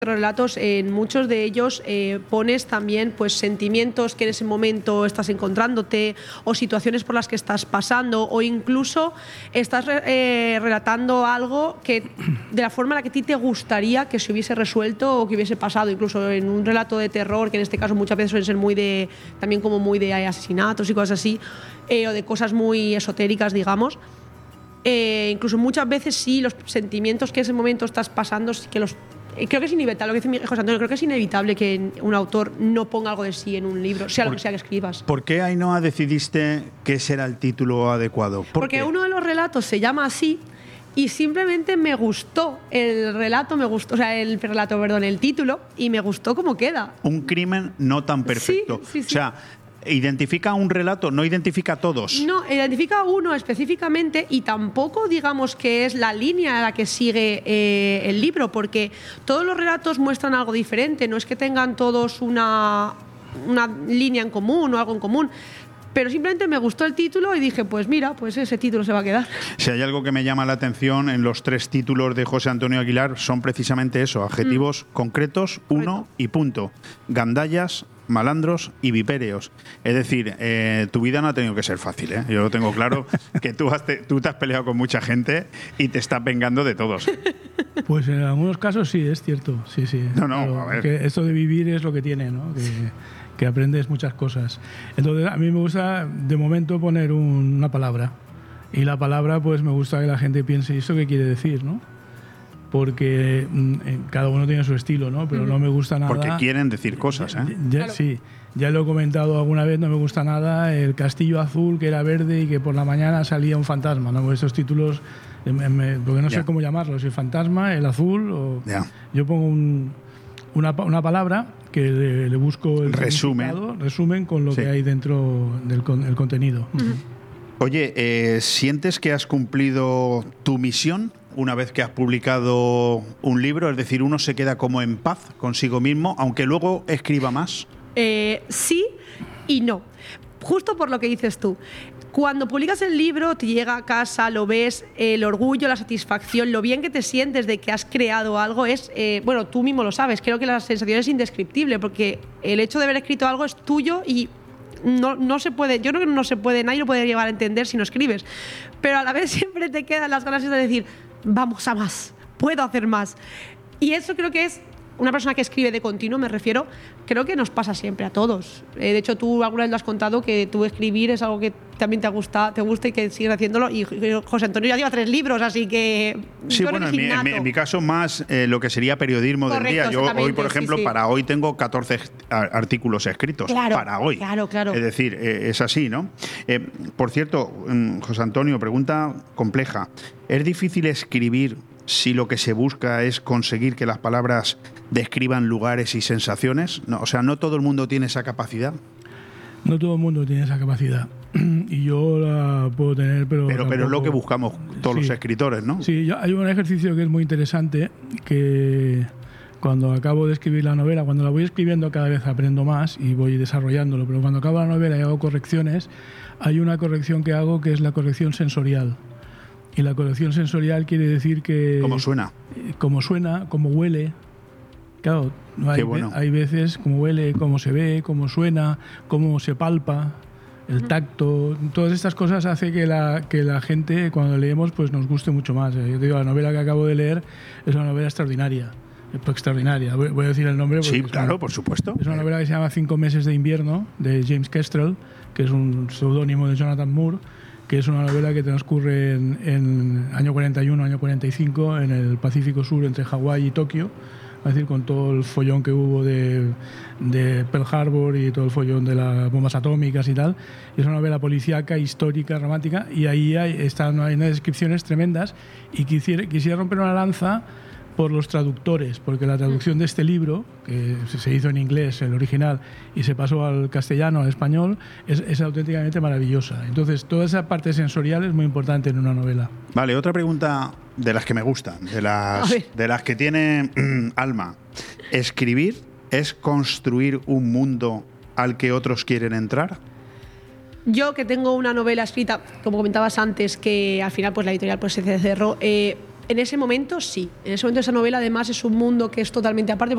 relatos, en muchos de ellos pones también pues sentimientos que en ese momento estás encontrándote, o situaciones por las que estás pasando, o incluso estás relatando algo que de la forma en la que a ti te gustaría que se hubiese resuelto o que hubiese pasado, incluso en un relato de terror, que en este caso muchas veces suelen ser muy de, también como muy de asesinatos y cosas así, o de cosas muy esotéricas, digamos. Incluso muchas veces sí, los sentimientos que en ese momento estás pasando, sí que los... Creo que es inevitable, lo que dice José Antonio, creo que es inevitable que un autor no ponga algo de sí en un libro, sea lo que sea que escribas. ¿Por qué, Ainhoa, decidiste que ese era el título adecuado? Porque uno de los relatos se llama así y simplemente me gustó el relato, el título, y me gustó cómo queda. Un crimen no tan perfecto. Sí. O sea, ¿identifica un relato? ¿No identifica a todos? No, identifica a uno específicamente, y tampoco digamos que es la línea a la que sigue el libro, porque todos los relatos muestran algo diferente, no es que tengan todos una línea en común o algo en común. Pero simplemente me gustó el título y dije, pues mira, pues ese título se va a quedar. Si hay algo que me llama la atención en los 3 títulos de José Antonio Aguilar, son precisamente eso, adjetivos concretos, uno y punto. Gandallas, malandros y vipéreos. Es decir, tu vida no ha tenido que ser fácil, ¿eh? Yo lo tengo claro, que tú te has peleado con mucha gente y te estás vengando de todos. Pues en algunos casos sí, es cierto. Sí. No, claro, a ver. que esto de vivir es lo que tiene, ¿no? Que aprendes muchas cosas. Entonces, a mí me gusta, de momento, poner una palabra. Y la palabra, pues me gusta que la gente piense, ¿y eso qué quiere decir, no? Porque cada uno tiene su estilo, ¿no? Pero no me gusta nada... Porque quieren decir cosas, ¿eh? Claro. Sí, ya lo he comentado alguna vez, no me gusta nada el castillo azul que era verde y que por la mañana salía un fantasma, ¿no? Estos títulos, porque no sé cómo llamarlos, el fantasma, el azul, o... Yo pongo una palabra que le busco el resumen con lo que hay dentro del contenido. Oye, ¿sientes que has cumplido tu misión una vez que has publicado un libro? Es decir, uno se queda como en paz consigo mismo, aunque luego escriba más. Sí y no. Justo por lo que dices tú. Cuando publicas el libro, te llega a casa, lo ves, el orgullo, la satisfacción, lo bien que te sientes de que has creado algo es... bueno, tú mismo lo sabes, creo que la sensación es indescriptible, porque el hecho de haber escrito algo es tuyo y no se puede... Yo creo que no se puede, nadie lo puede llegar a entender si no escribes. Pero a la vez siempre te quedan las ganas de decir, vamos a más, puedo hacer más. Y eso creo que es... Una persona que escribe de continuo, me refiero, creo que nos pasa siempre a todos. De hecho, tú alguna vez lo has contado, que tú escribir es algo que también te gusta y que sigues haciéndolo. Y José Antonio ya lleva 3 libros, así que... Sí, bueno, en mi caso más lo que sería periodismo del día. Yo hoy, por ejemplo, para hoy tengo 14 artículos escritos. Claro, para hoy. Claro. Es decir, es así, ¿no? Por cierto, José Antonio, pregunta compleja. ¿Es difícil escribir si lo que se busca es conseguir que las palabras describan lugares y sensaciones? No, o sea, ¿no todo el mundo tiene esa capacidad? No todo el mundo tiene esa capacidad. Y yo la puedo tener, pero es lo que buscamos todos los escritores, ¿no? Sí, hay un ejercicio que es muy interesante, que cuando acabo de escribir la novela, cuando la voy escribiendo cada vez aprendo más y voy desarrollándolo, pero cuando acabo la novela y hago correcciones, hay una corrección que hago que es la corrección sensorial. Y la corrección sensorial quiere decir que... ¿Cómo suena? Cómo suena, cómo huele. Claro, hay veces cómo huele, cómo se ve, cómo suena, cómo se palpa, el tacto. Todas estas cosas hacen que la gente, cuando leemos, pues nos guste mucho más. Yo te digo, la novela que acabo de leer es una novela extraordinaria. Extraordinaria. Voy a decir el nombre. Sí, claro, por supuesto. Es una novela que se llama 5 meses de invierno, de James Kestrel, que es un seudónimo de Jonathan Moore, que es una novela que transcurre en año 41, año 45, en el Pacífico Sur, entre Hawái y Tokio, es decir, con todo el follón que hubo de Pearl Harbor y todo el follón de las bombas atómicas y tal. Es una novela policíaca, histórica, romántica, y ahí hay unas descripciones tremendas, y quisiera romper una lanza por los traductores, porque la traducción de este libro, que se hizo en inglés, el original, y se pasó al castellano, al español, es auténticamente maravillosa. Entonces, toda esa parte sensorial es muy importante en una novela. Vale, otra pregunta de las que me gustan, de las que tienen alma. ¿Escribir es construir un mundo al que otros quieren entrar? Yo, que tengo una novela escrita, como comentabas antes, que al final pues la editorial pues se cerró, En ese momento sí. En ese momento esa novela además es un mundo que es totalmente aparte,